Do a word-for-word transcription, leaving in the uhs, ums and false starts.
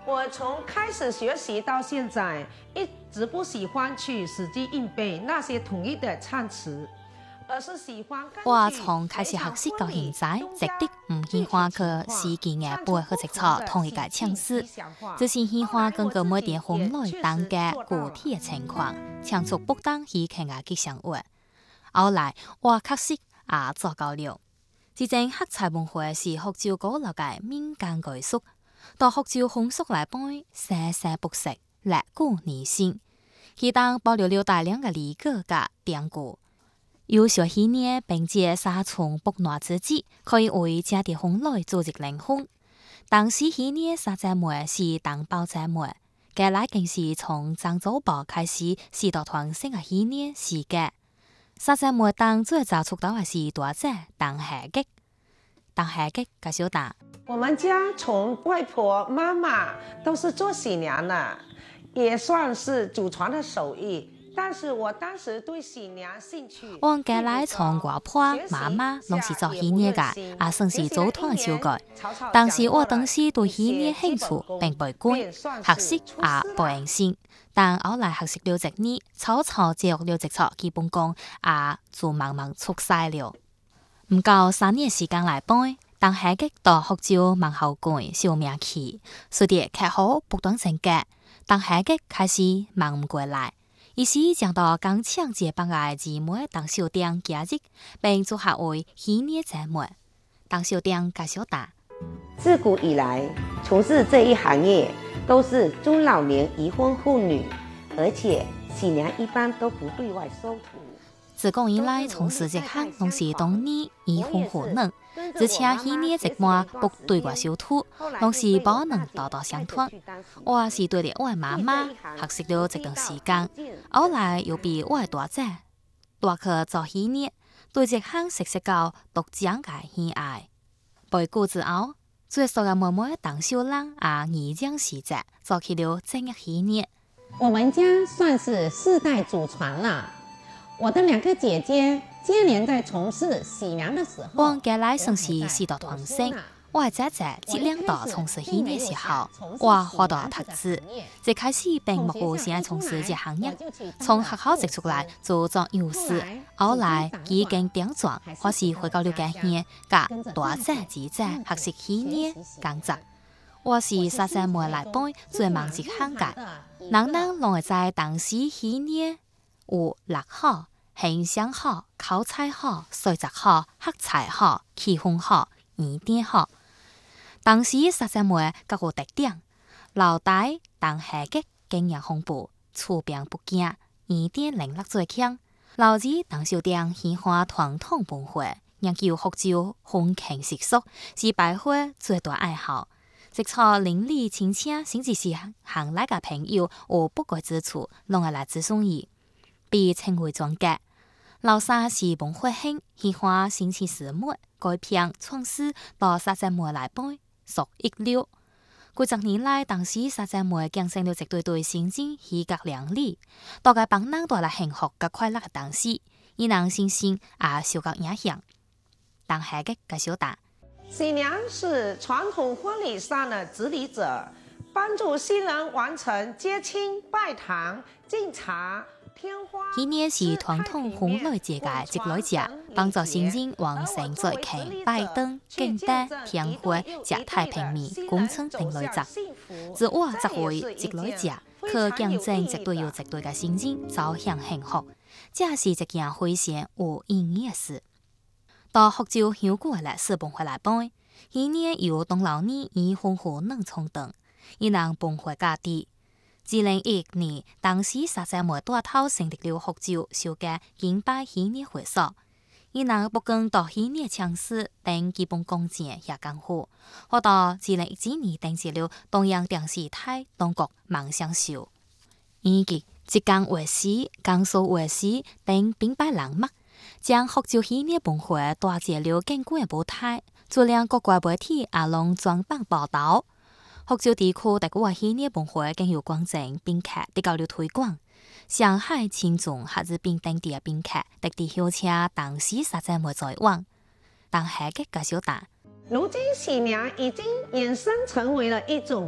我从开始学习到现在，一直不喜欢去死记硬背那些统一的唱词，而是喜欢。 我從開始學習到現在，一直唔喜歡去死記硬背去直抄同一個唱詞，只是喜歡根據每點風來當嘅具體嘅情況，唱出不當喜慶嘅吉祥話。後來我確實也做到了。自從學彩文會是福州高樓嘅民間藝術，到福州風俗來背，生生不息，歷古彌新。其當保留了大量嘅歷史嘅典故。有小戲呢，並借沙蟲不挪之際，可以為家啲風來組織靈魂。當時戲呢，沙仔梅是當包仔梅，嘅來更是從漳州堡開始時代傳承嘅戲呢是嘅。沙仔梅當最早出道嘅是大姐當下劇，當下劇介紹大。 我們家從外婆、媽媽都是做喜娘的，也算是祖傳的手藝。但是我當時對喜娘興趣。 我嘅來從外婆、媽媽攏是做喜娘嘅，也算是組團小改。但是我當時對喜娘興趣並不高，學習也不用心。但後來學習了一年，草草接觸了一撮基本功，也就慢慢出師了。唔夠三年時間來背，當下劇到福州萬豪館小名氣，隨著劇好不斷增加，當下劇開始忙唔過來。於是將到剛搶接班嘅姊妹當小店加入，並組合為喜娘姐妹。當小店介紹大。 自古以來，從事這一行業都是中老年已婚婦女，而且喜娘一般都不對外收徒。 自古以來，從事這行攏是當年已婚婦女，而且喜娘一般不對外收徒，攏是不能道道相傳。我是對着我的媽媽學習了一段時間，後來又被我的大姐帶去做喜娘，對這行熟悉到獨將嘅喜愛。背過之後，最熟嘅妹妹當小郎也擬將時節做起了正嘅喜娘。 我們家算是世代祖傳啦。我的兩個姐姐接連在從事喜娘的時候， 我嘅來算是世代傳承。我嘅姐姐這兩代從事喜娘時候，我花到讀書，一開始並冇有先愛從事這行業，從學校直出來就做幼師，後來已經點轉，或是回到了家鄉，甲大姐姊姐學習喜娘工作。我是沙姐妹來背最忙一行嘅，人人攏會在當時喜娘有六好。形象好、口才好、水質好、黑彩好、氣氛好、語典好。當時沙姐妹各個特點，老大當下劇經驗豐富，處變不驚，語典能力最強。老二當小店喜歡傳統文化，研究福州風情習俗，是百貨最大愛好。即錯鄰里親戚，甚至是行來嘅朋友有不軌之處，攏會來諮詢伊，被稱為專家。老三是文化興，喜歡新奇事物、改編創詩，到沙姐妹來背，屬一流。幾十年來，當時沙姐妹競爭了一對對先進、喜格良麗，大概幫人帶來幸福和快樂嘅當時，伊人心性也受到影響。當下嘅介紹大。 喜娘是傳統婚禮上的指理者，幫助新人完成接親、拜堂、敬茶。 喜娘是傳統婚禮節嘅接來者，幫助新人完成最慶拜登、敬誕、天會、食太平面、工程等類則。自我則為接來者，可見證一對又一對嘅新人走向幸福，這是一件非常有意義嘅事。到福州香港嘅歷史文化來背，喜娘由當老年已婚婦女創辦，伊人文化價值。二零一一年，當時沙姐妹帶頭成立了福州首家敬拜喜娘會所，伊人不僅到喜娘唱詩等基本工程也功夫，後到二零一幾年登記了中央電視台中國夢想秀，以及浙江衛視、江蘇衛視等品牌人物，將福州喜娘文化帶入了更廣嘅舞台，就連國外媒體也攏專訪報道。福州地區特個喜娘文化更有廣正並且得到了推廣。上海、青島、哈爾濱等地嘅賓客特地邀請當時沙姐妹在往，當下嘅介紹大。 如今喜娘已經衍生成為了一種